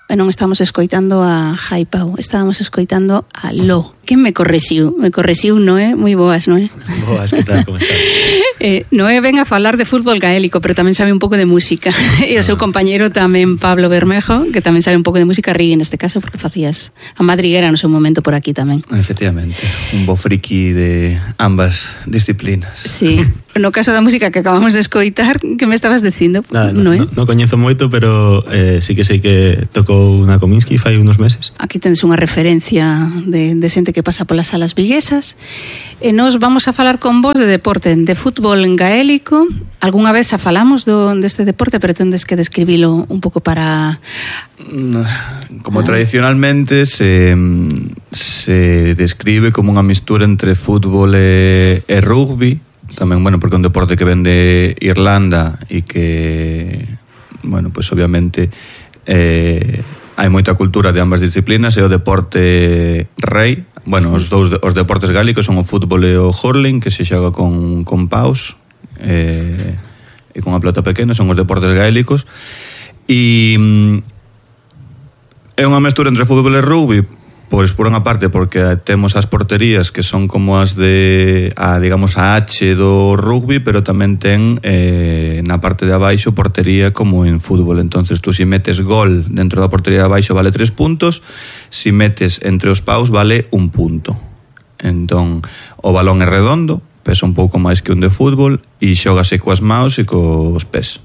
e non estamos escoitando a Jaipau, estábamos escoitando a Lo. Quen me correxiu? Me correxiu Noé, moi boas, Noé. Boas, que tal, como estás? Noé ven a falar de fútbol gaélico, pero tamén sabe un pouco de música. E o seu compañeiro tamén, Pablo Bermejo, que tamén sabe un pouco de música reggae neste caso, porque facías a madriguera no seu momento por aquí tamén. Efectivamente, un bo friki de ambas disciplinas. Sí. No caso da música que acabamos de escoitar, que me estabas dicindo? Non coñezo moito, pero sí que sei que tocou na Kominsky fai unos meses. Aquí tendes unha referencia de xente que pasa polas salas viguesas. E nos vamos a falar con vos de deporte, de fútbol gaélico. Algúnha vez xa falamos deste deporte, pero tendes que describilo un pouco para... Como tradicionalmente se describe como unha mistura entre fútbol e rugby. Tamén, bueno, porque é un deporte que ven de Irlanda e que, bueno, pues obviamente hai moita cultura de ambas disciplinas. É o deporte rei. Bueno, sí. Os deportes gálicos son o fútbol e o hurling, que se xoga con paus e con a pelota pequena, son os deportes gaélicos. E é unha mestura entre fútbol e rugby. Pois por unha parte porque temos as porterías que son como as de digamos a H do rugby, pero tamén ten na parte de abaixo portería como en fútbol. Entonces tú si metes gol dentro da portería de abaixo vale 3 puntos, si metes entre os paus vale 1 punto. Entón o balón é redondo, pesa un pouco máis que un de fútbol e xógase coas maus e cos pés.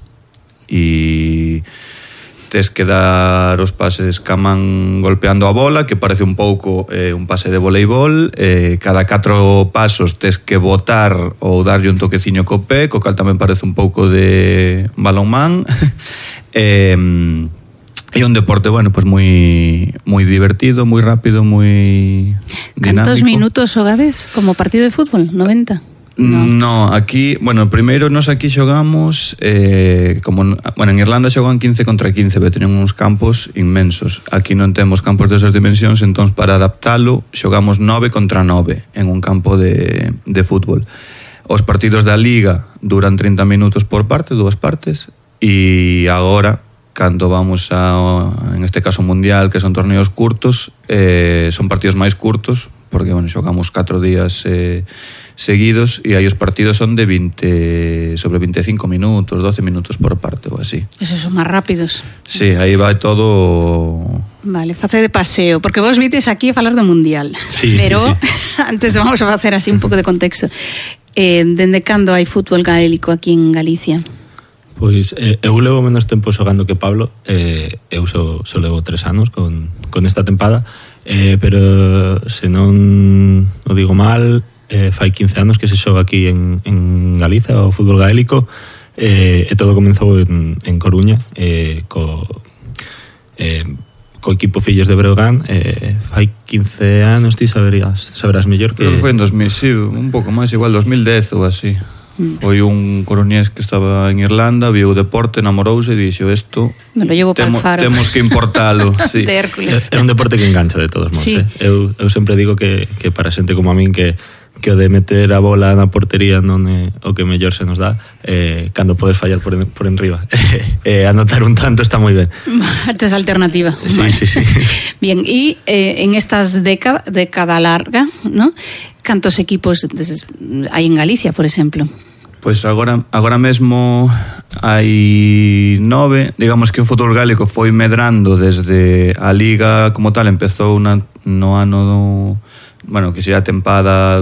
E tes que dar os pases ca man golpeando a bola, que parece un pouco un pase de voleibol. Cada 4 pasos tes que botar ou darlle un toqueciño co pé, co cal tamén parece un pouco de balonmán. E un deporte, bueno, pues moi divertido, moi rápido, moi dinámico. Cantos minutos xogades como partido de fútbol? 90? No, aquí, bueno, primeiro nos aquí xogamos bueno, en Irlanda xogan 15 contra 15, pero teñen uns campos inmensos. Aquí non temos campos desas dimensións, entón para adaptalo xogamos 9 contra 9 en un campo de fútbol. Os partidos da Liga duran 30 minutos por parte, 2 partes, e agora, cando vamos en este caso mundial, que son torneos curtos, son partidos máis curtos, porque, bueno, xogamos 4 días seguidos e aí os partidos son de 20 sobre 25 minutos, 12 minutos por parte ou así. Esos son máis rápidos. Sí, aí vai todo. Vale, face de paseo, porque vos vites aquí a falar do mundial. Sí, pero sí. Antes vamos a facer así un pouco de contexto. Dende cando hai fútbol gaélico aquí en Galicia? Pois eu levo menos tempo xogando que Pablo. Eu só levo 3 anos con esta tempada, pero se non o digo mal, fai 15 anos que se xoga aquí en Galiza o fútbol gaélico, e todo comenzou en Coruña, co equipo Fillos de Breogán. Fai 15 anos, ti saberás mellor que... Creo que foi en 2000, sí, un pouco máis, igual 2010 ou así. Foi un coruñés que estaba en Irlanda, viu o deporte, namorouse e dixo isto me lo llevo para el faro. Temos que importalo. Sí. De Hércules. É un deporte que engancha de todos modos. Sí. Eu sempre digo que para xente como a min que o de meter a bola na portería non é o que mellor se nos dá, cando podes fallar por enriba. Anotar un tanto está moi ben. Esta es alternativa. Sí, vale. Sí. Bien, e en estas década larga, ¿no? Cantos equipos hai en Galicia, por exemplo? Pois agora mesmo hai 9. Digamos que o fútbol gaélico foi medrando desde a Liga como tal, empezou no ano do... Bueno, que sería a tempada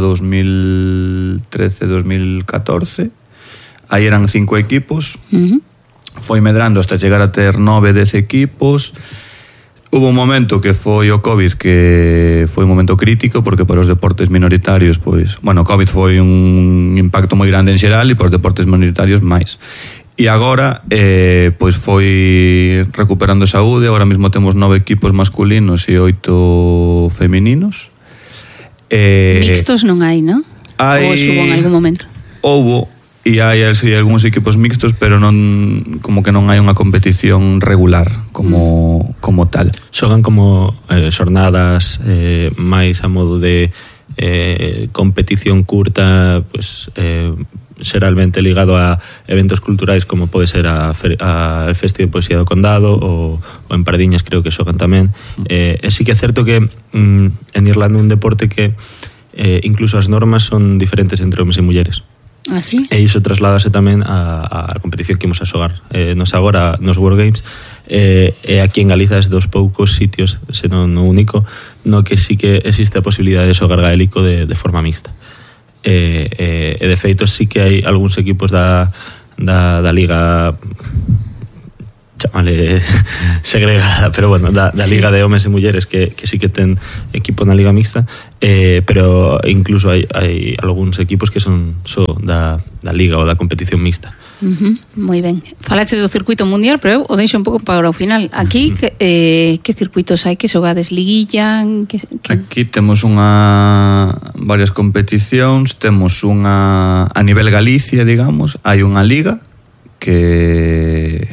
2013-2014. Aí eran 5 equipos. Foi medrando hasta chegar a ter 9-10 equipos. Hubo un momento que foi o COVID, que foi un momento crítico, porque para os deportes minoritarios, pois, bueno, o COVID foi un impacto moi grande en xeral e para os deportes minoritarios máis. E agora, pois foi recuperando saúde. Agora mesmo temos 9 equipos masculinos e 8 femininos. Mixtos non hai, non? Ou subo en algún momento? Houbo, e hai algúns equipos mixtos, pero non, como que non hai unha competición regular como tal. Xogan como xornadas máis a modo de competición curta, pues xeralmente ligado a eventos culturais como pode ser a Festi de Poesía do Condado ou en Pardiñas creo que xogan tamén. Sí que é certo que en Irlanda un deporte que incluso as normas son diferentes entre homes e mulleres. ¿Ah, sí? E iso trasládase tamén a competición que imos a xogar nos agora, nos World Games, e aquí en Galiza é dos poucos sitios, senón o único, no que sí que existe a posibilidade de xogar gaélico de forma mixta. E de feito sí que hai algúns equipos da liga, chamale segregada, pero bueno, da liga de homes e mulleres que sí que ten equipo na liga mixta, pero incluso hai algúns equipos que son da liga ou da competición mixta. Moi ben. Falaste do circuito mundial, pero eu o deixo un pouco para o final. Aquí, que circuitos hai? Que xogades liguilla? Aquí temos varias competicións. Temos unha a nivel Galicia, digamos. Hai unha liga que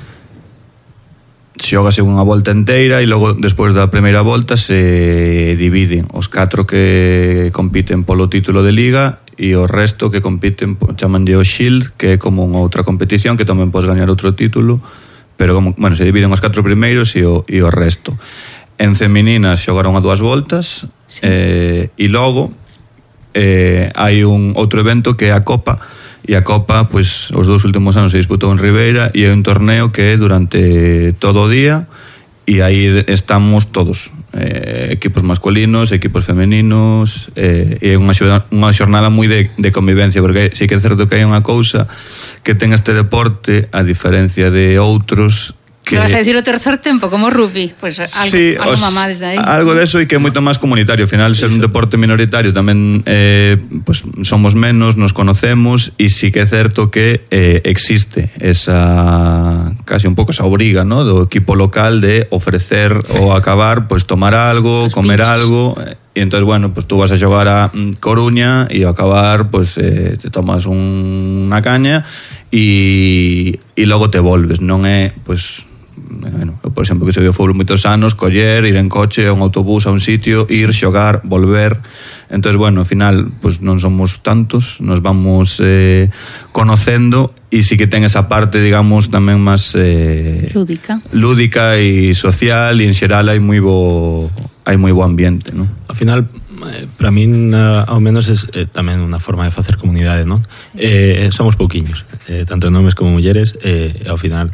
xogase unha volta enteira e logo, despois da primeira volta, se dividen os 4 que compiten polo título de liga e o resto que compiten, chamanlle o Shield, que é como unha outra competición que tamén podes gañar outro título, pero como, bueno, se dividen os 4 primeiros e o resto. En femininas xogaron a 2 voltas, sí. E logo hai un outro evento que é a Copa, e a Copa, pois, os 2 últimos anos se disputou en Ribeira e é un torneo que é durante todo o día e aí estamos todos, equipos masculinos, equipos femeninos, e é unha xornada moi de convivencia, porque sí que é certo que hai unha cousa que ten este deporte, a diferencia de outros, que vas a decir o tercer tempo, como o rugby, pues algo, sí, algo mamades aí. Algo deso, e que é moito máis comunitario. Ao final, ser un deporte minoritario tamén, pues, somos menos, nos conocemos, e sí que é certo que existe esa, casi un pouco esa obriga, ¿no?, do equipo local de ofrecer ou acabar, pues tomar algo, comer algo, e entón, bueno, pues tú vas a xogar a Coruña e ao acabar, pues te tomas unha caña e logo te volves. Non é, pues, bueno, eu, por exemplo, que se vio fútbol moitos anos, coller, ir en coche a un autobús a un sitio, ir, xogar, volver. Entón, bueno, ao final, pues non somos tantos, nos vamos conocendo, e sí que ten esa parte, digamos, tamén máis lúdica e social, e en xeral hai moi bo ambiente, ¿no? Ao final, para min, ao menos, é tamén unha forma de facer comunidade, non? Sí. Somos pouquiños, tanto homes como mulleres, e ao final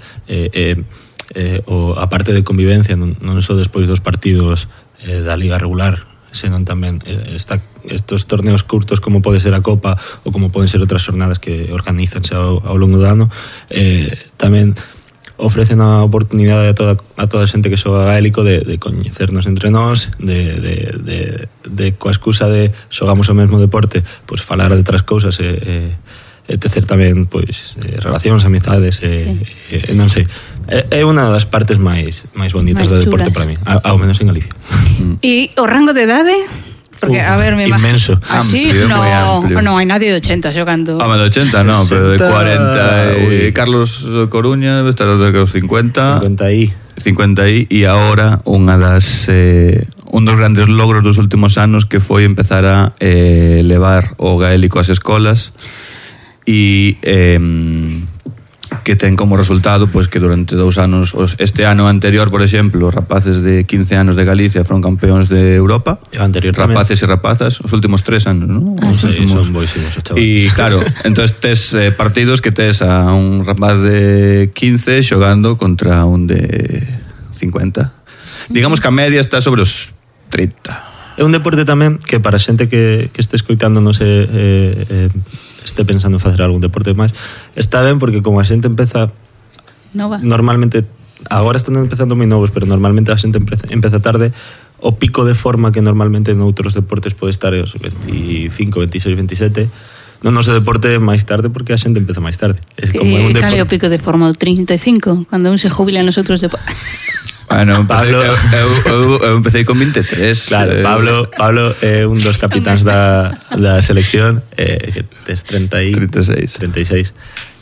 a parte de convivencia non só despois dos partidos da liga regular, senón tamén estos torneos curtos como pode ser a Copa ou como poden ser outras xornadas que organizanse ao longo do ano, tamén ofrecen a oportunidade a toda a xente que xoga gaélico de coñecernos entre nós, de coa excusa de xogamos o mesmo deporte, pois falar de outras cousas e tecer tamén, pois, relacións, amizades, non sei. É unha das partes máis bonitas do deporte para mí, ao menos en Galicia. E o rango de idade? Porque, a ver, me inmenso. Así, non hai nadie de 80 xogando. De 80 non, pero de 40. Carlos Coruña debe estar de os 50 e agora unha das un dos grandes logros dos últimos anos que foi empezar a levar o gaélico ás escolas, e que ten como resultado, pois, que durante 2 anos, este ano anterior, por exemplo, os rapaces de 15 anos de Galicia foron campeóns de Europa, rapaces e rapazas, os últimos 3 anos, ¿no? Sí, son boísimos os chavales. E claro, entonces tes partidos que tes a un rapaz de 15 xogando contra un de 50. Digamos que a media está sobre os 30. É un deporte tamén que para xente que este escoitando non se este pensando en facer algún deporte máis, está ben, porque como a xente empeza nova, normalmente agora están empezando moi novos, pero normalmente a xente empeza tarde, o pico de forma que normalmente noutros deportes pode estar aos 25, 26, 27, non noso deporte máis tarde, porque a xente empeza máis tarde. Como un deporte. Cal é o pico de forma do 35, cando un se jubila nos outros deportes? Bueno, Pablo, eu empecé con 23. Claro, Pablo é un dos capitáns da selección, que tes 36.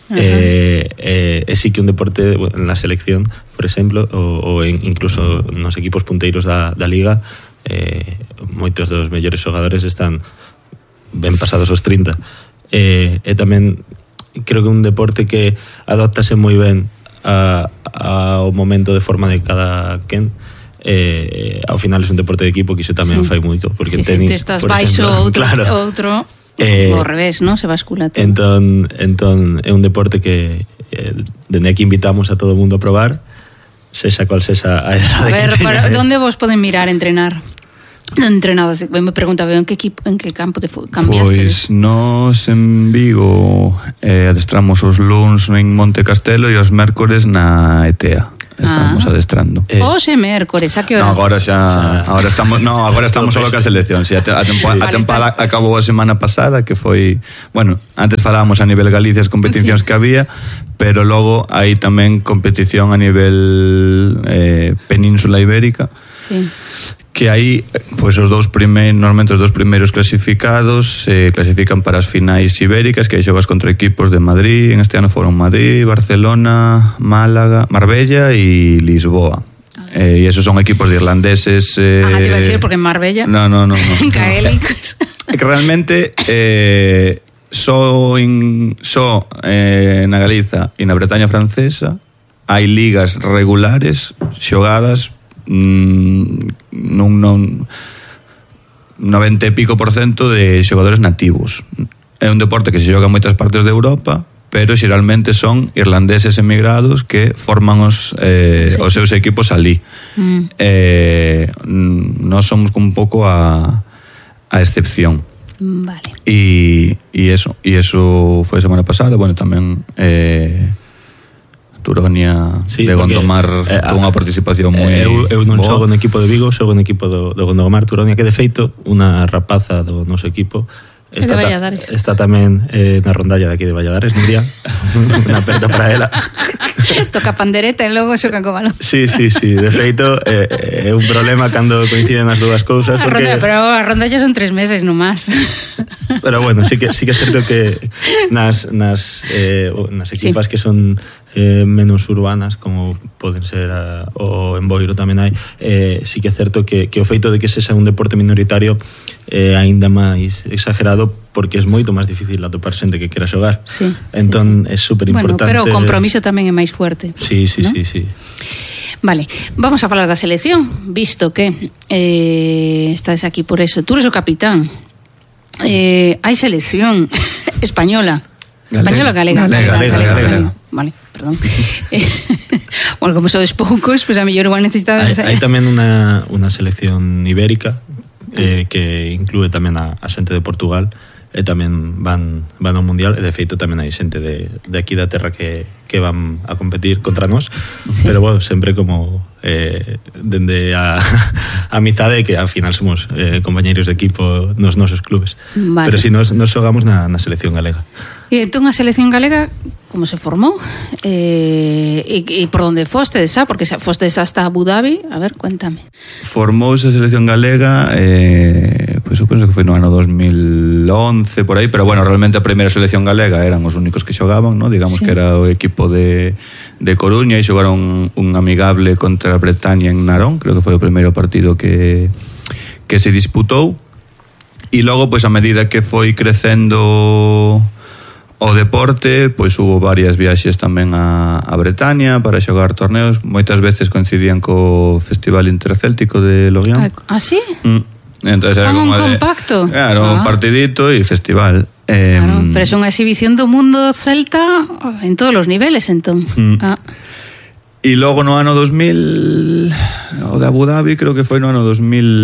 E sí que un deporte en la selección, por exemplo, ou incluso nos equipos punteiros da liga, moitos dos mellores xogadores están ben pasados os 30. E tamén creo que é un deporte que adaptase moi ben ao momento de forma de cada quen. Ao final é un deporte de equipo que iso tamén fai moito, porque tenis, estás baixo outro ao revés, non? Se bascula todo. Entón é un deporte que dende que invitamos a todo o mundo a probar, sexa cual sexa a edade. A ver, onde vos poden mirar entrenar? Entrenabas, me preguntaba en que campo te cambiaste? Pois nós en Vigo adestramos os luns en Monte Castelo e os mércores na ETEA. Estamos adestrando. Hoxe mércores, a que hora? No, agora estamos só ca selección. Si, a tempada acabou a semana pasada, que foi, bueno, antes falábamos a nivel Galicia as competicións que había, pero logo hai tamén competición a nivel Península Ibérica. Sí. Que aí, pois normalmente os dous primeiros clasificados se clasifican para as finais ibéricas, que aí xogas contra equipos de Madrid. En este ano foron Madrid, Barcelona, Málaga, Marbella e Lisboa. E esos son equipos de irlandeses. Te iba a decir, porque en Marbella no. gaélicos. É que realmente só na Galiza e na Bretaña francesa hai ligas regulares xogadas nun 90 e pico % de xogadores nativos. É un deporte que se xoga en moitas partes de Europa, pero xeralmente son irlandeses emigrados que forman os seus equipos ali. Nós somos un pouco a excepción. Vale. E eso foi a semana pasada. Bueno, tamén Turonia de Gondomar tuvo unha participación moi eu non xogo no equipo de Vigo, xogo no equipo do Gondomar. Turonia, que de feito unha rapaza do noso equipo está tamén na rondalla de aquí de Valladares, Nuria. Unha aperta para ela. Toca pandereta e logo xoca co balón. Sí, de feito é un problema cando coinciden as dúas cousas, pero a rondalla son 3 meses no máis. Pero bueno, sí que é certo que nas equipas que son menos urbanas, como poden ser o en Boiro tamén hai, sí que é certo que o feito de que sexa un deporte minoritario é aínda máis exagerado, porque é moito máis difícil atopar xente que quera xogar. Entón é super importante. Bueno, pero o compromiso tamén é máis fuerte. Sí. Vale, vamos a falar da selección, visto que estás aquí por eso. Tú eres o capitán. Hai selección española. Galega. Vale, perdón. Bueno, como sodes poucos, pues a mellor igual necesitabas... Hai tamén unha selección ibérica que inclúe tamén a xente de Portugal, e tamén van ao Mundial, e de feito tamén hai xente de aquí da terra que van a competir contra nós, pero bueno, sempre como dende a amizade, que ao final somos compañeiros de equipo nos nosos clubes. Pero si nos xogamos na selección galega. E entón a selección galega como se formou? E por onde fostedes, porque fostedes hasta Abu Dhabi? A ver, cuéntame. Formouse a selección galega, pois eu penso que foi no ano 2011, por aí, pero bueno, realmente a primeira selección galega eran os únicos que xogaban, ¿no? Digamos que era o equipo de Coruña, e xogaron un amigable contra a Bretaña en Narón, creo que foi o primeiro partido que se disputou. E logo, pois a medida que foi crecendo o deporte, pois hubo varias viaxes tamén a Bretaña para xogar torneos, moitas veces coincidían co Festival Intercéltico de Loguión. Ah, sí? Entonces era como un compacto. Claro, un partidito e festival. Claro, pero é unha exhibición do mundo celta en todos os niveles, entón. E logo no ano 2000, o de Abu Dhabi, creo que foi no ano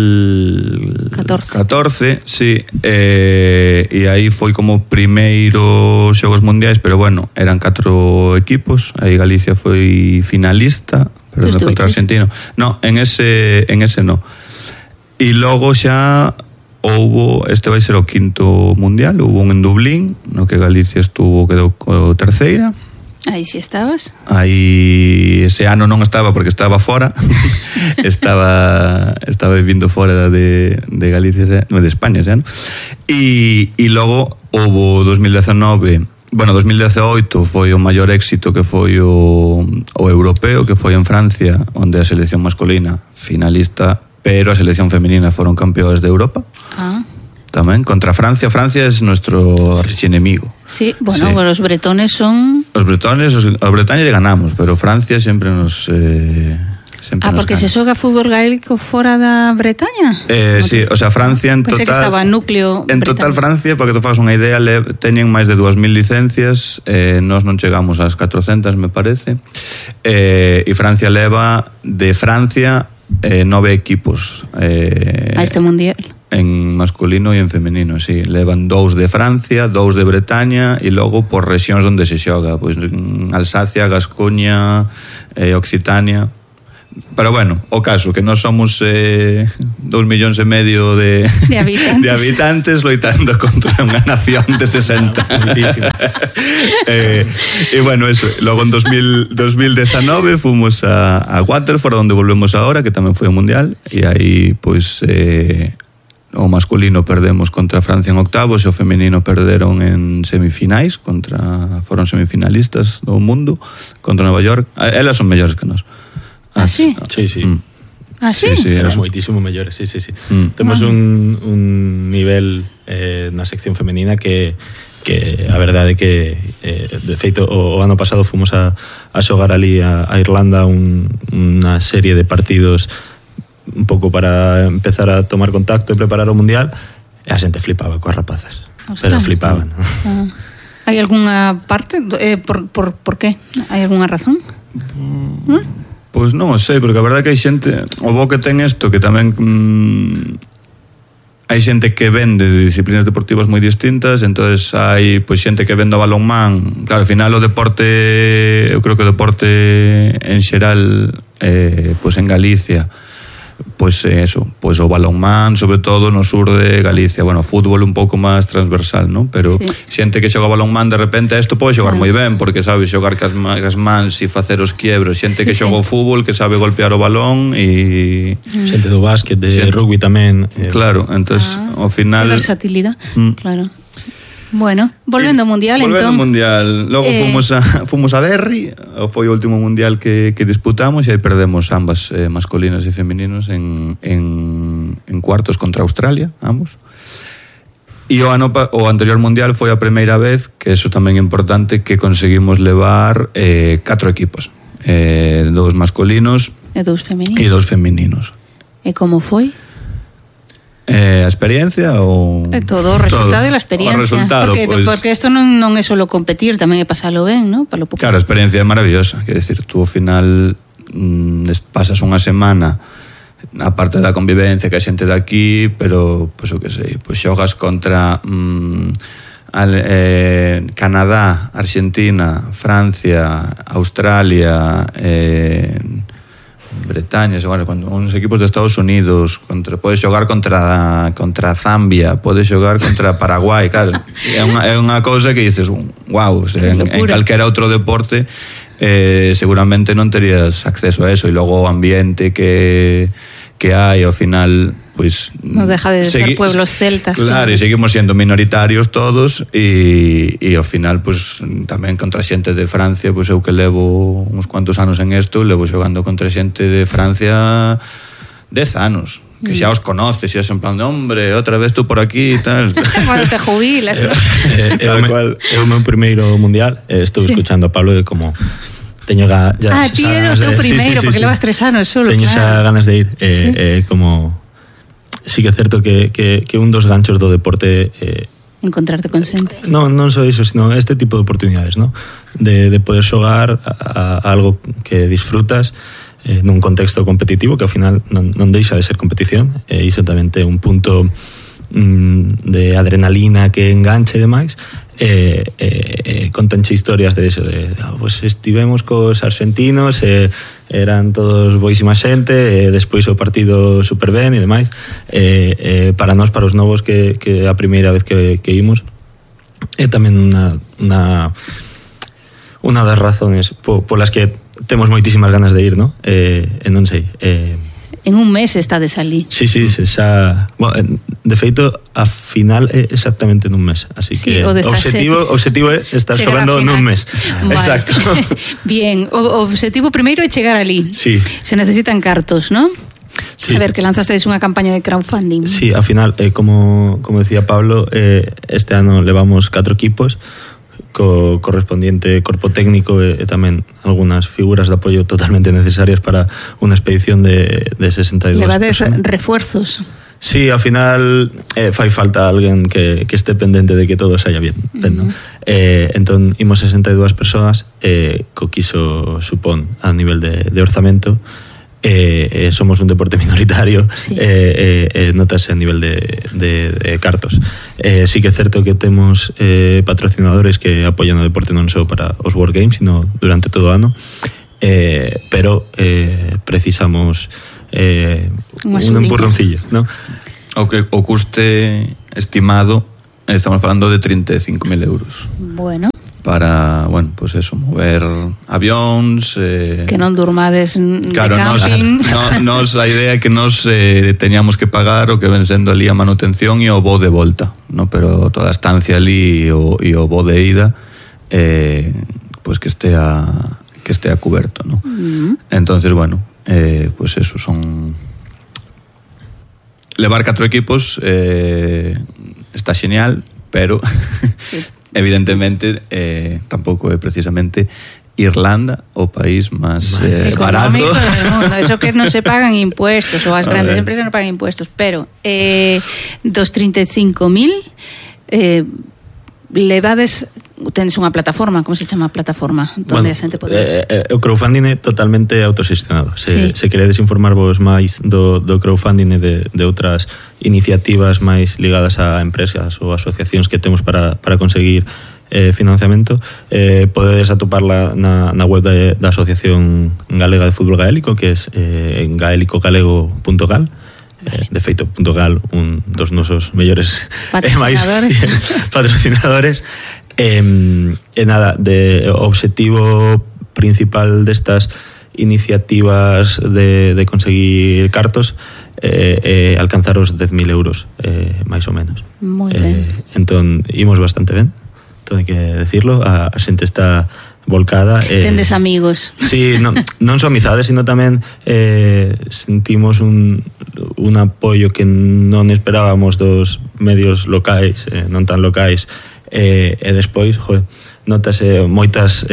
2014, sí, e aí foi como primeiro xogos mundiais, pero bueno, eran 4 equipos, aí Galicia foi finalista, perdón, contra Argentino. No, en ese no. E logo xa houbo, este vai ser o 5º mundial, houbo un en Dublín, no que Galicia quedou terceira. Aí si estabas? Aí ese ano non estaba porque estaba fora. estaba vivindo fora de Galicia, non de España, xa, non? E logo houbo 2019, bueno, 2018 foi o maior éxito, que foi o europeo, que foi en Francia, onde a selección masculina finalista pero a selección femenina foron campeones de Europa. Tamén contra Francia. Francia es nuestro archienemigo. Sí, bueno, sí. Los bretones son... Los Bretaña le ganamos, pero Francia sempre nos... porque se xoga fútbol gaélico fora da Bretaña? Sí, o sea, Francia en Pensé total... que estaba núcleo En total Francia, para que te fagas unha idea, teñen máis de 2.000 licencias, nós non chegamos ás 400, me parece, e Francia leva de Francia 9 equipos a este mundial. En masculino e en femenino, sí. Levan 2 de Francia, 2 de Bretaña e logo por rexións onde se xoga, pois Alsacia, Gascoña, Occitania. Pero bueno, o caso que nós somos 2,5 millóns de habitantes. de habitantes loitando contra unha nación de 60. E bueno, eso. Logo en 2019 fomos a Waterford, onde volvemos agora, que tamén foi o mundial, e aí pois o masculino perdemos contra Francia en octavos e o femenino perderon en semifinais, foron semifinalistas do mundo contra Nova York. Elas son mellores que nós. Sí? Sí, sí. Sí? Sí, eran moitísimo mellores, sí. Temos un nivel na sección femenina que a verdade que de feito o ano pasado fomos a xogar ali a Irlanda unha serie de partidos un pouco para empezar a tomar contacto e preparar o mundial, e a xente flipaba coas rapazas. Ostras. Pero flipaban. Hai algunha parte? Por qué? Hai algunha razón? Pois non sei, porque a verdade que hai xente, o bo que ten isto, que tamén hai xente que vende de disciplinas deportivas moi distintas, entonces hai pois xente que vende o balonmán. Claro, ao final o deporte, eu creo que o deporte en xeral pois en Galicia, pois eso, pois o balonmán sobre todo no sur de Galicia, bueno, o fútbol un pouco máis transversal, ¿no? Pero xente que xoga balonmán de repente isto pode xogar moi ben, porque sabe xogar cas mans e facer os quiebros, xente que xoga o fútbol, que sabe golpear o balón e xente do básquet, de rugby tamén. Claro, entonces ao final que versatilidade, claro. Bueno, volvendo ao mundial, volvendo ao mundial, logo fomos a Derry, foi o último mundial que disputamos e aí perdemos ambas, masculinos e femeninos en cuartos contra Australia, ambos. E o anterior mundial foi a primeira vez, que eso tamén é importante, que conseguimos levar 4 equipos, 2 masculinos e 2 femininos. E como foi? A experiencia ou... Todo o resultado e a experiencia. O resultado, porque isto non é solo competir, tamén é pasalo ben, ¿no? Claro, a experiencia é maravillosa. Quer decir, tú ao final pasas unha semana a parte da convivencia que a xente de aquí, pero, pois o que sei, pois xogas contra Canadá, Argentina, Francia, Australia, Bretaña, bueno, uns equipos de Estados Unidos, podes xogar contra Zambia, podes xogar contra Paraguai, claro, é unha cousa que dices, wow, en calquera outro deporte seguramente non terías acceso a eso, e logo o ambiente que hai ao final, pois non deja de ser pueblos celtas, claro, e seguimos sendo minoritarios todos, e ao final pois tamén contra xente de Francia, pois eu que levo uns cuantos anos en isto, levo xogando contra xente de Francia 10 anos que xa os conoces, e é en plan de hombre, outra vez tú por aquí e tal. Cuando te jubilas, ¿no? É o meu primeiro mundial, estou escuchando a Pablo, e como teño ti era o teu primeiro, porque levas 3 anos solo. Teño xa ganas de ir, como sí que é certo que un dos ganchos do deporte encontrarte con xente. Non só iso, sino este tipo de oportunidades, ¿no? De poder xogar a algo que disfrutas nun contexto competitivo, que ao final non deixa de ser competición, e iso tamén ten un punto de adrenalina que enganche e demais. Contanche historias de eso, pues estivemos cos argentinos, eran todos boísima xente, despois o partido super ben e demais. Para nós, para os novos, que a primeira vez que imos, é tamén unha das razones polas que temos moitísimas ganas de ir, ¿no? Non sei, en un mes está de salir. Sí, xa, bueno, de feito a final é exactamente nun mes, así que o objetivo é estar xogando nun mes. Vale. Exacto. Bien, o objetivo primeiro é chegar ali. Sí. Se necesitan cartos, ¿no? Sí. A ver, que lanzasteis unha campaña de crowdfunding. Sí, ao final, como decía Pablo, este ano levamos 4 equipos co correspondiente corpo técnico e tamén algunhas figuras de apoio totalmente necesarias para unha expedición de 62 Levades personas. refuerzos. Sí, ao final fai falta alguén que este pendente de que todo saia bien, ¿no? Entón, imos 62 persoas co que iso supón a nivel de orzamento. Somos un deporte minoritario, sí. Notase a nivel de cartos. Sí que é certo que temos patrocinadores que apoian o deporte non só para os World Games, sino durante todo o ano, pero precisamos un empurroncillo, ¿no? O custe estimado, estamos falando de 35.000 euros. Bueno, para, bueno, pues eso, mover avións, que non durmades claro, de camping. Nos a idea é que nos teníamos que pagar o que ven sendo ali a manutención e o voo de volta, no, pero toda a estancia ali e o voo de ida pues que estea cuberto, no. Entonces, bueno, pues eso son levar 4 equipos, está genial, pero sí. Evidentemente tampouco é precisamente Irlanda o país máis barato del mundo. Eso que non se pagan impuestos, ou as grandes empresas non pagan impuestos, pero dos 35.000 levades, tenes unha plataforma, como se chama a plataforma onde a xente pode... O crowdfunding é totalmente autoxestionado. Se queredes informarvos máis do crowdfunding e de outras iniciativas máis ligadas a empresas ou asociacións que temos para conseguir financiamento, podedes atoparla na web da Asociación Galega de Fútbol Gaélico, que é gaelicogalego.gal. De feito, .gal, un dos nosos mellores patrocinadores. Nada, o objetivo principal destas iniciativas de conseguir cartos alcanzar os 10.000 euros, máis ou menos. Moi ben. Entón, imos bastante ben, todo hai que decirlo, a xente está volcada. Tendes amigos. Sí, non só amizades, sino tamén sentimos un apoio que non esperábamos dos medios locais, non tan locais, e despois, notase moitas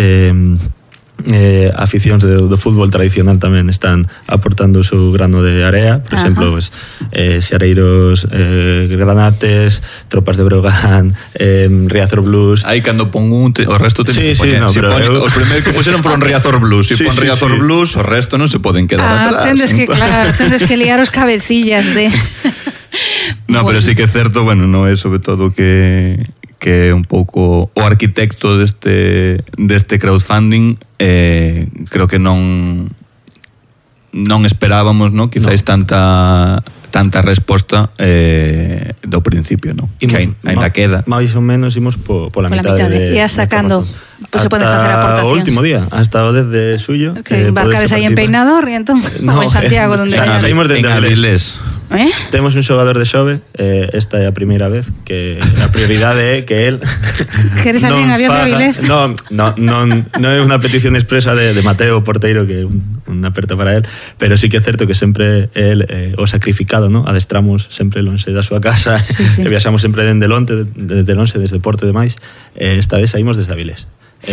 aficións do fútbol tradicional tamén están aportando o seu grano de area, por exemplo, pues, Xareiros, Granates, Tropas de Breogán, Riazor Blues. Aí cando pon o resto ten que poñer. No, pero os primeiros que puseron foron Riazor Blues. Se pon Riazor Blues, o resto non se poden quedar atrás. Tendes que liar os cabecillas de... No, pero sí que é certo, bueno, non é sobre todo que un pouco o arquitecto deste crowdfunding, creo que non esperábamos, no, quizás tanta resposta do principio, no. Que ainda queda. Mais ou menos imos pola mitade. E hasta cando se poden facer aportacións? O último día, hasta o 10 de suyo. Que embarcades aí en Peinador e entón, ou en Santiago, donde saímos de Avilés. Temos un xogador de Xove, esta é a primeira vez que a prioridade é que él queres alguén avión de Avilés? Non é unha petición expresa de Mateo Porteiro, que é unha aperta para él, pero sí que é certo que sempre él o sacrificado, ¿no? Adestramos sempre lonxe da súa casa, e viaxamos sempre desde Lonxe, desde Porto e demais. Esta vez saímos desde Avilés.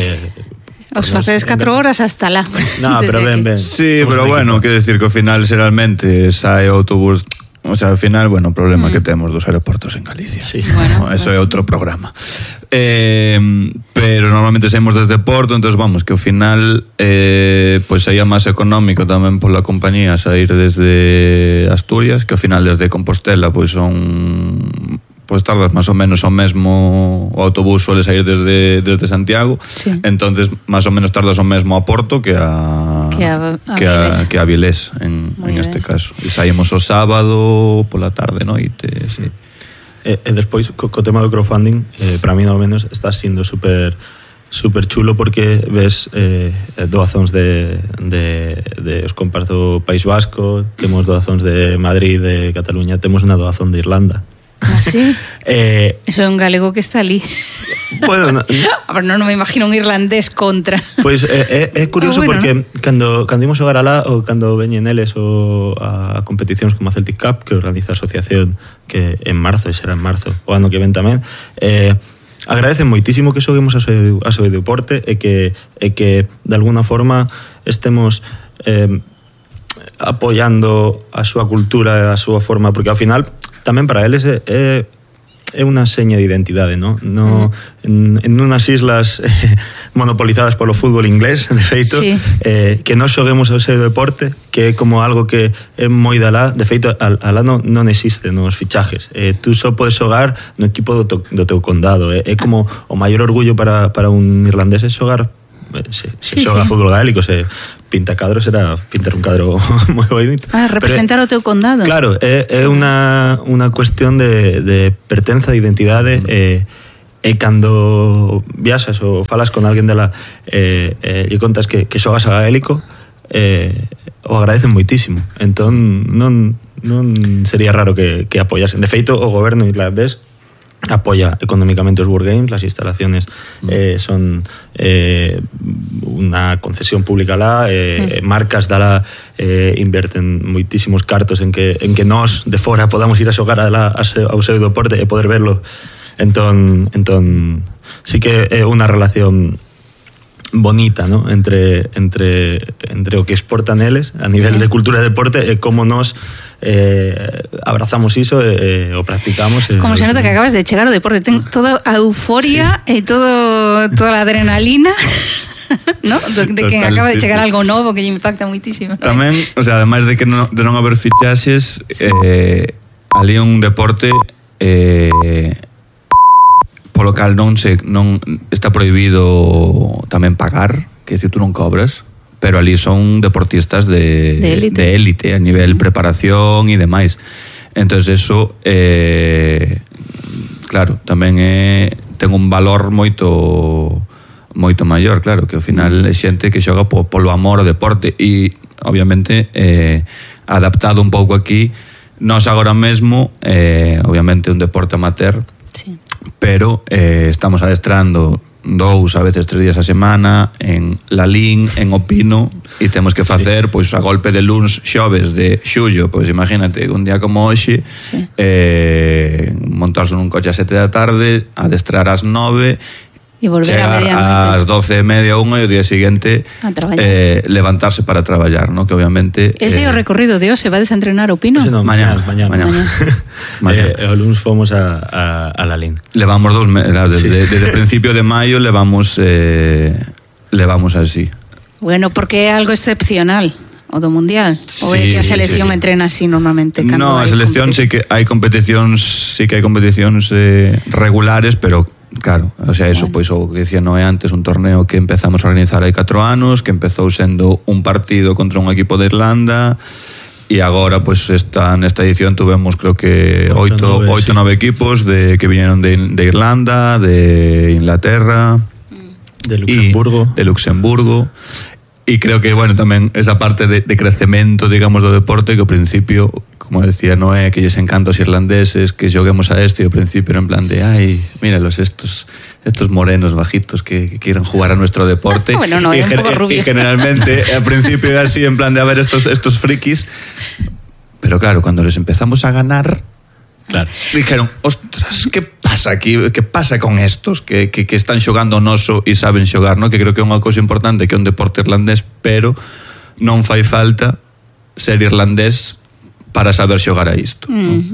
Os facedes 4 horas hasta lá. No, pero ben. Sí, pero bueno, quero decir que ao final xeralmente sae o autobús. O sea, al final, bueno, o problema que temos dos aeroportos en Galicia. Sí. Bueno, eso é outro programa. Pero normalmente saímos desde Porto, entonces vamos, que ao final pues sería máis económico tamén pola compañía sair desde Asturias, que ao final desde Compostela pues son... pues tardas máis ou menos o mesmo, o autobús suele sair desde Santiago, sí. Entonces máis ou menos tardas o mesmo a Porto que a Avilés en este caso. E saímos o sábado pola tarde, noite, sí. E despois co tema do crowdfunding, para mí ao menos está sendo super chulo, porque ves doazóns de os compas do País Vasco, temos doazóns de Madrid, de Cataluña, temos unha doazón de Irlanda. ¿Así? Eso é un galego que está ali. Bueno, a ver, non me imagino un irlandés contra. Pois é curioso porque cando imos xogar alá ou cando veñen eles ou a competicións como a Celtic Cup que organiza a asociación que en marzo, e será en marzo o ano que ven tamén, agradecen moitísimo que xoguemos a seu deporte e que de alguna forma estemos apoiando a súa cultura e a súa forma, porque ao final tamén para eles é unha seña de identidade, ¿no? En unas islas monopolizadas polo fútbol inglés, de feito, sí. Que non xoguemos ao seu deporte, que é como algo que é moi de alá, de feito, alá non existe nos fichajes. Tú só podes xogar no equipo do teu condado. É como o maior orgullo para un irlandés é xogar, se xoga fútbol gaélico, se pinta cadros, era pintar un cadro moi bonito. Representar o teu condado. Claro, é unha cuestión de pertenza, de identidade, e cando viaxas ou falas con alguén dela e contas que xogas a gaélico, o agradecen moitísimo. Entón non sería raro que apoyasen. De feito, o goberno irlandés apoya económicamente os World Games, las instalaciones son unha concesión pública lá, marcas dala inverten moitísimos cartos en que nós de fora podamos ir a xogar ao seu deporte e poder verlo. Entón sí que é unha relación bonita, ¿no? entre o que exportan eles a nivel de cultura e deporte e como nós abrazamos iso e o practicamos. Como se nota que acabas de chegar ao deporte, ten toda a euforia e toda a adrenalina, ¿no? De que acaba de chegar algo novo que lle impacta moitísimo. Tamén, o sea, ademais de que non haber fichaxes, ali un deporte polo cal non está prohibido tamén pagar, que se tú non cobras, pero ali son deportistas de élite a nivel preparación e demais. Entonces eso claro, tamén ten un valor moito maior, claro, que ao final é xente que xoga polo amor ao deporte e obviamente adaptado un pouco aquí. Nós agora mesmo obviamente un deporte amateur, sí. Pero estamos adestrando 2, a veces 3 días a semana en Lalín, en Opino, e temos que facer, pois, a golpe de luns, xoves de xullo, pois imagínate, un día como hoxe, sí. Montarse nun coche a 7 da tarde, adestrar ás 9 e volver chegar ás 12:30, 1 e o día seguinte levantarse para traballar, ¿no? Que obviamente ese é o recorrido de hoxe, vades a entrenar o Pino? No, mañana. O lunes fomos a Lalín. Levamos 2 meses, desde el principio de mayo levamos así. Bueno, porque é algo excepcional o do mundial, ou é que a selección entrena así normalmente? No, a selección sí que hai competicións regulares, pero claro, o sea, eso, pois o que dicía Noé antes, un torneo que empezamos a organizar hai 4 anos, que empezou sendo un partido contra un equipo de Irlanda e agora, pois, nesta edición tuvemos, creo que 8 9 equipos que viñeron de Irlanda, de Inglaterra, de Luxemburgo. E creo que, bueno, tamén esa parte de crecemento, digamos, do deporte, que ao principio, como decía Noé, que lles encanta os irlandeses, que xoguemos a esto, e ao principio era en plan de, ai, míralos, estos morenos bajitos que quieren jugar a nuestro deporte. Bueno, no, é un pouco rubio. Y generalmente, al principio era así, en plan de, a ver, estos frikis. Pero claro, cuando les empezamos a ganar, claro, dijeron, ostras, ¿qué pasa aquí? ¿Qué pasa con estos que están xogando noso e saben xogar, ¿no? Que creo que é unha cousa importante, que é un deporte irlandés, pero non fai falta ser irlandés para saber xogar a isto.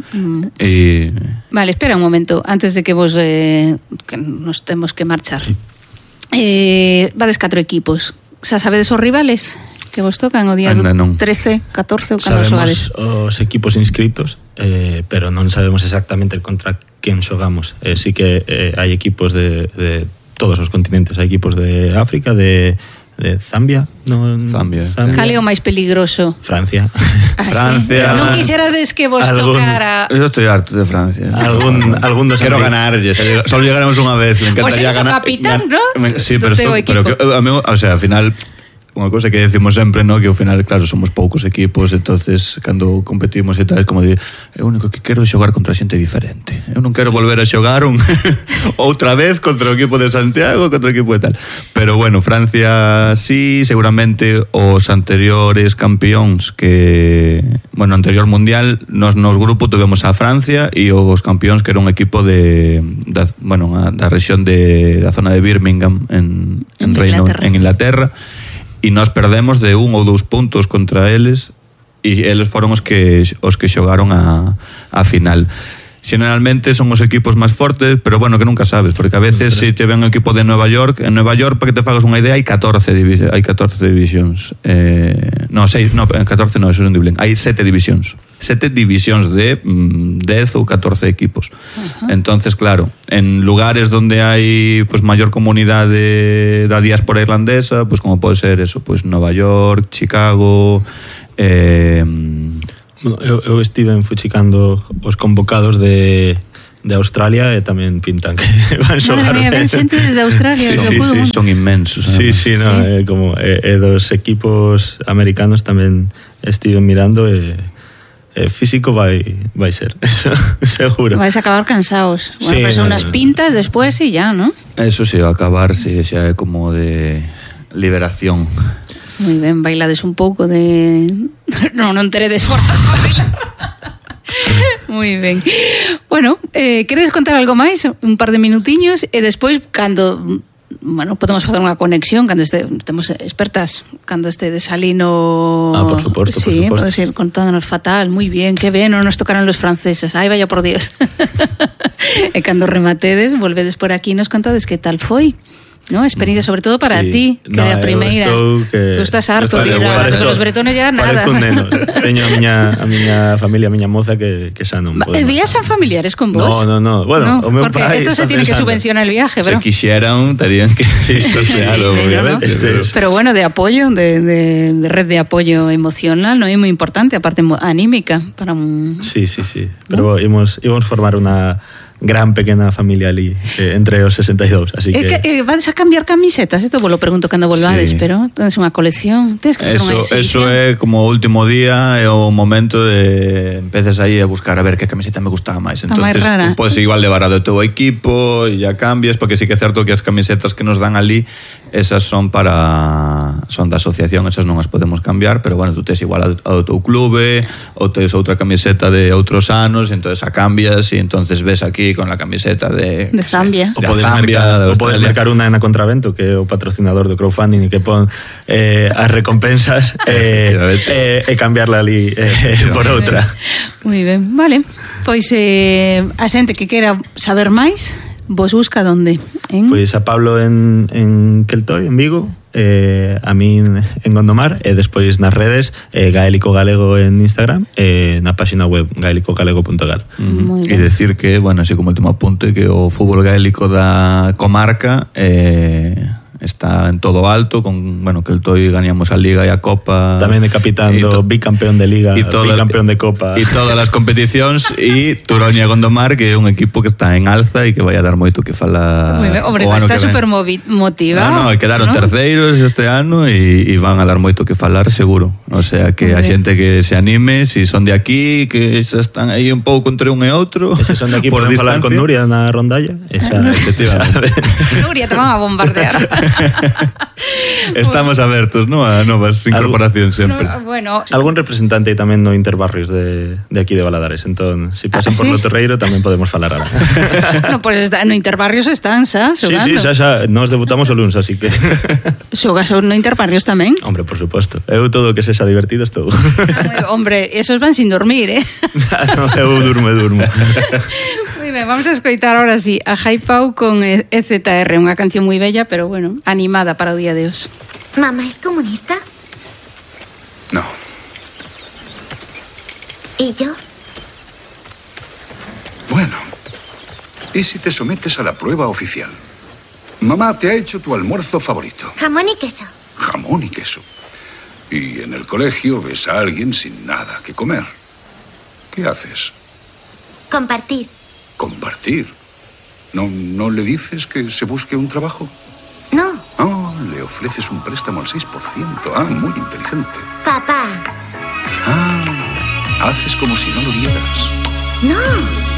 Vale, espera un momento, antes de que vos que nos temos que marchar. Sí. Vades 4 equipos. Xa sabedes os rivales que vos tocan o día 13, 14 ou cando xogades? Sabemos os equipos inscritos, pero non sabemos exactamente contra quen xogamos. Sí que hai equipos de todos os continentes, hai equipos de África, de Zambia, Zambia. Cal é o máis peligroso? Francia. Francia. Non quixerades que vos tocara. Eu estou harto de Francia. Algún dos quero ganarlles. Só llegaremos unha vez. Me encantaría ganar. Pues capitán, ¿no? Sí, pero que a mí, o sea, al final unha cosa que decimos sempre, ¿no? Que ao final, claro, somos poucos equipos, entonces cando competimos e tal, como de, o único que quero é xogar contra xente diferente. Eu non quero volver a xogar outra vez contra o equipo de Santiago, contra o equipo de tal. Pero bueno, Francia sí, seguramente os anteriores campións que, bueno, anterior mundial, nos grupo tuvemos a Francia e os campións que era un equipo da rexión da zona de Birmingham en Inglaterra, e nós perdemos de 1 ou 2 puntos contra eles, e eles foron os que xogaron a final. Generalmente son os equipos máis fortes, pero bueno, que nunca sabes, porque a veces se te ven un equipo de Nueva York, en Nueva York, para que te fagas unha idea, hai 14 divisións. No, 6, no, 14 no, eso é un Dublín. Hai 7 divisións. 7 divisións de 10 ou 14 equipos. Entonces, claro, en lugares donde hai pues maior comunidade da diáspora irlandesa, pues como pode ser eso, pues Nova York, Chicago, Bueno, eu estive fuchicando os convocados de Australia e tamén pintan que van xogar. Madre mía, ven xente desde Australia. Sí, son inmensos. Sí, no, sí. Como dos equipos americanos tamén estive mirando e físico vai ser, eso seguro. Vais a acabar cansados. Bueno, sí, pues unas pintas después y ya, ¿no? Eso sí, acabar, sí, xa é como de liberación. Moi ben, bailades un pouco de... Non teredes forzas para bailar. Moi ben. Bueno, queredes contar algo máis? Un par de minutiños e despois, cando... Bueno, podemos facer unha conexión cando temos expertas, cando estedes ali no... por suposto, sí, por suposto. podes ir contándonos fatal, moi bien, que ben, non nos tocaron los franceses, ai, vaya por Dios. E cando rematedes, volvedes por aquí e nos contades que tal foi. ¿No? Experiencia sobre todo para ti, que era a primeira. Tú estás harto de ir a los bretones ya nada. Parece un neno. Teño a miña familia, a miña moza que xa non pode. ¿Viaxan familiares con vos? No. Bueno, o meu porque pai esto se tiene que subvencionar el viaje, pero... Se quixeran, terían que sortearlo, obviamente. ¿no? Pero bueno, de apoyo, de red de apoyo emocional, ¿no? Es muy importante, aparte anímica. Para un... Sí. Pero íbamos formar una gran pequena familia ali entre os 62, así que vas a cambiar camisetas, esto vos lo pregunto cando volvades, sí. Pero tens unha colección, tens que facer unha exhibición. Eso é como o último día, é o momento de empeces aí a buscar a ver que camiseta me gustaba máis. Entonces, podes igual levar a do teu equipo e ya cambias, porque sí que é certo que as camisetas que nos dan ali, esas son da asociación, esas non as podemos cambiar, pero bueno, tú tes igual ao teu clube, ou tes outra camiseta de outros anos, entonces a cambias e entonces ves aquí con la camiseta de Zambia. O podes mercar unha na Contravento, que é o patrocinador do crowdfunding e que pon as recompensas e cambiarla ali por outra. Moi ben, vale. Pois a xente que quera saber máis, vos busca donde? Pois a Pablo en Keltoy, en Vigo, a min en Gondomar, e despois nas redes Gaélico Galego en Instagram e na página web gaelicogalego.gal. E decir que, bueno, así como último apunte, que o fútbol gaélico da comarca está en todo alto, con, bueno, que el Toy gañamos a Liga e a Copa. Tamén de capitán do bicampeón de Liga, bicampeón de Copa. E todas as competicións, e Turonia Gondomar, que é un equipo que está en alza e que vai a dar moito que falar. Hombre, está super motivado. No, quedaron terceiros este ano e van a dar moito que falar, seguro. O sea, que a xente que se anime, si son de aquí, que xa están aí un pouco entre un e outro. Ese son de aquí, por falar con Nuria na rondalla. Efectivamente. Nuria, te van a bombardear. Estamos abertos, ¿no? A novas incorporacións sempre. Bueno, algún representante tamén no Interbarrios de aquí de Valadares, entón, se pasan por no Torreiro tamén podemos falar algo. No, pues no Interbarrios están xa xogando. Sí, xa, nos debutamos o luns, así que xogas no Interbarrios tamén? Hombre, por suposto. Eu todo o que sexa divertido estou. Hombre, esos van sin dormir, No, eu durmo. Muy ben, vamos a escoitar ahora sí a Jai Pau con EZR, unha canción moi bella, pero bueno, animada para o día de hoxe. ¿Mamá es comunista? No. ¿Y yo? Bueno, ¿y si te sometes a la prueba oficial? Mamá te ha hecho tu almuerzo favorito. Jamón y queso. Jamón y queso. Y en el colegio ves a alguien sin nada que comer. ¿Qué haces? Compartir. Compartir. ¿No le dices que se busque un trabajo? No. Oh, le ofreces un préstamo al 6%. Ah, muy inteligente. Papá. Ah, haces como si no lo vieras. No.